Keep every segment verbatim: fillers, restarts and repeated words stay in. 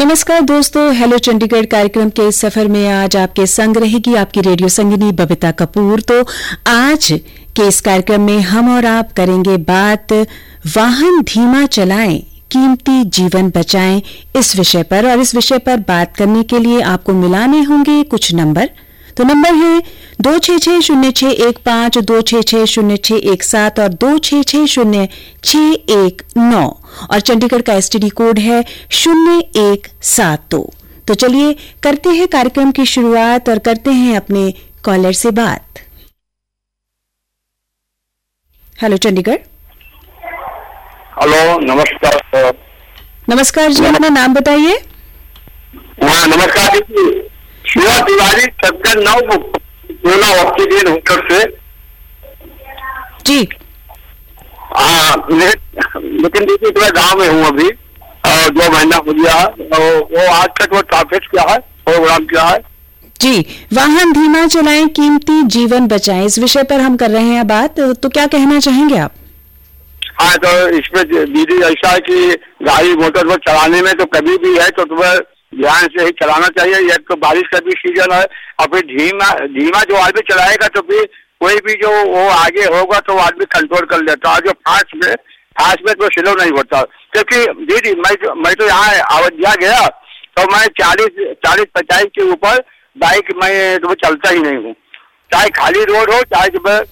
नमस्कार दोस्तों, हेलो चंडीगढ़ कार्यक्रम के इस सफर में आज आपके संग रहेगी आपकी रेडियो संगिनी बबीता कपूर। तो आज के इस कार्यक्रम में हम और आप करेंगे बात वाहन धीमा चलाएं, कीमती जीवन बचाएं इस विषय पर। और इस विषय पर बात करने के लिए आपको मिलाने होंगे कुछ नंबर। तो नंबर है दो छः छः शून्य छः एक पाँच, दो छः छः शून्य छः एक सात और दो छः छः शून्य छः एक नौ, और चंडीगढ़ का एसटीडी कोड है शून्य एक सात दो। तो चलिए करते हैं कार्यक्रम की शुरुआत और करते हैं अपने कॉलर से बात। हेलो चंडीगढ़। हेलो, नमस्कार। नमस्कार जी, अपना नाम बताइए। हाँ नमस्कार जी, शिवा तिवारी सेक्टर नौ पूना ऑक्सीजन होटल से जी। हाँ, लेकिन देखिए मैं गाँव में हूँ अभी, और दो महीना हो गया है। वो आज तक वो टॉपिक क्या है, प्रोग्राम क्या है जी? वाहन धीमा चलाएं, कीमती जीवन बचाएं, इस विषय पर हम कर रहे हैं बात। तो क्या कहना चाहेंगे आप? हाँ, तो इसमें दीदी ऐसा है कि गाड़ी मोटर पर चलाने में तो कभी भी है तो तुम्हें ध्यान से ही चलाना चाहिए। एक तो बारिश का भी सीजन है, और फिर धीमा धीमा जो आदमी चलाएगा तो फिर कोई भी जो वो आगे होगा तो आदमी कंट्रोल कर लेता है। जो फास्ट में फास्ट में तो स्लो नहीं होता। क्योंकि दीदी मैं मैं तो यहाँ अयोध्या गया तो मैं चालीस चालीस पचास के ऊपर बाइक मैं तो चलता ही नहीं हूँ। चाहे खाली रोड हो चाहे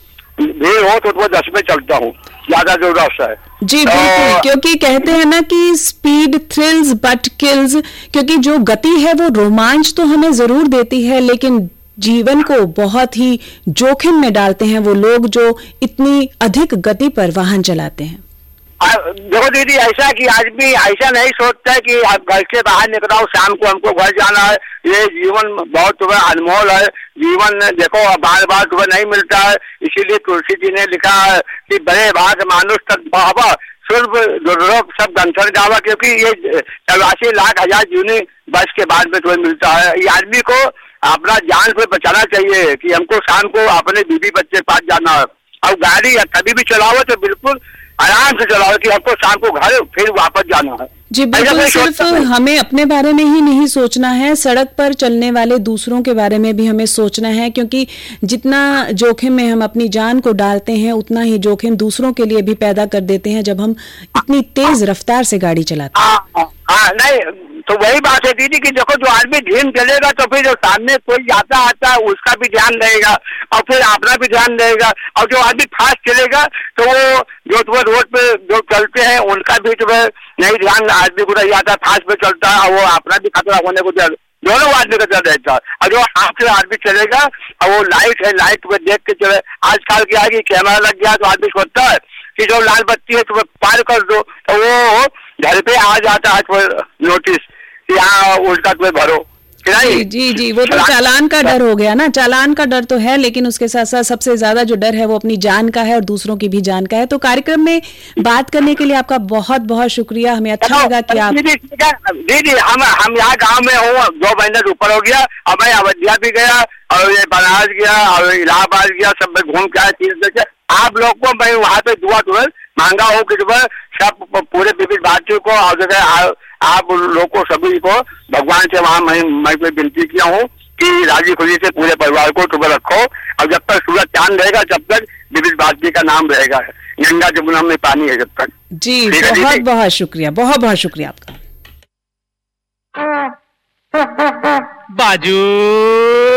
भीड़ हो तो मैं दस में चलता हूँ, ज्यादा जो रास्ता है जी। बिल्कुल, क्योंकि कहते हैं ना कि स्पीड थ्रिल्स बट किल्स। क्योंकि जो गति है वो रोमांच तो हमें जरूर देती है, लेकिन जीवन को बहुत ही जोखिम में डालते हैं वो लोग जो इतनी अधिक गति पर वाहन चलाते हैं। देखो दीदी, ऐसा कि आदमी ऐसा नहीं सोचता है कि आप घर से बाहर निकल रहा हूँ, शाम को हमको घर जाना है। ये जीवन बहुत तुम्हें अनमोल है। जीवन देखो बार बार तुम्हें नहीं मिलता है, इसीलिए तुलसी जी ने लिखा है कि बड़े भाग मानुष तक बाबा सिर्फ दुर्लभ सब गंथर जावा। क्योंकि ये चौरासी लाख हजार जूनी वर्ष के बाद में तुम्हें मिलता है। ये आदमी को अपना जान से बचाना चाहिए कि हमको शाम को अपने बीवी बच्चे पास जाना है। और गाड़ी कभी भी चलाओ तो बिल्कुल आराम से चलाओ कि हमको शाम को घर फिर वापस जाना है जी। बिल्कुल, सिर्फ हमें अपने बारे में ही नहीं सोचना है, सड़क पर चलने वाले दूसरों के बारे में भी हमें सोचना है। क्योंकि जितना जोखिम में हम अपनी जान को डालते हैं उतना ही जोखिम दूसरों के लिए भी पैदा कर देते हैं जब हम इतनी तेज रफ्तार से गाड़ी चलाते हैं। हाँ हाँ, नहीं तो वही बात है दीदी कि देखो जो आदमी धीम चलेगा तो फिर जो सामने कोई आता आता है उसका भी ध्यान रहेगा और फिर अपना भी ध्यान रहेगा। और जो आदमी फास्ट चलेगा तो वो जो तुम्हें रोड पे जो चलते हैं उनका भी तुम्हें नहीं ध्यान आदमी को नहीं आता, फास्ट पे चलता है और वो अपना भी खतरा होने को दोनों आदमी का डर रहता है। और जो हाथ से आदमी चलेगा और वो लाइट है, लाइट में देख के चले। आजकल क्या है कि कैमरा लग गया तो आदमी सोचता है कि जो लाल बत्ती है तुम्हें पार कर दो, तो वो घर पे आ जाता है तुम्हें नोटिस कि हाँ उल्टा तुम्हें भरो। जी जी जी, वो तो चालान का डर हो गया ना। चालान का डर तो है, लेकिन उसके साथ साथ सबसे ज्यादा जो डर है वो अपनी जान का है और दूसरों की भी जान का है। तो कार्यक्रम में बात करने के लिए आपका बहुत बहुत शुक्रिया। हमें अच्छा लगा कि आप दीदी हम हम यहाँ गांव में हूँ, दो महीने से ऊपर हो गया और मैं अयोध्या भी गया और ये बनारस गया और इलाहाबाद गया, सब में घूम के आया चीज देखे। आप लोग को मैं वहाँ पे दुआ तुम्हें मांगा हूँ कि तुम्हें सब पूरे विविध भारतीयों को और जगह आप लोग को सभी को भगवान से वहाँ मैं मैं कोई विनती किया हूँ कि राजी खुशी से पूरे परिवार को तुम्हें रखो। और जब तक सूरज चांद रहेगा जब तक विविध भारती का नाम रहेगा, गंगा जमुना में पानी है जब तक। जी बहुत बहुत शुक्रिया, बहुत बहुत शुक्रिया आपका। बाजू